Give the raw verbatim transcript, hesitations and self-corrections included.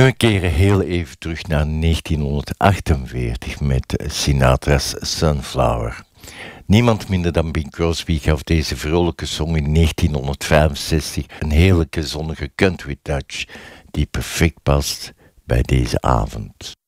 En we keren heel even terug naar negentienhonderdachtenveertig met Sinatra's Sunflower. Niemand minder dan Bing Crosby gaf deze vrolijke song in negentienhonderdvijfenzestig een heerlijke zonnige country touch die perfect past bij deze avond.